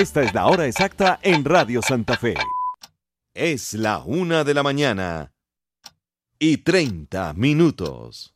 Esta es la hora exacta en Radio Santa Fe. Es la 1:30 PM.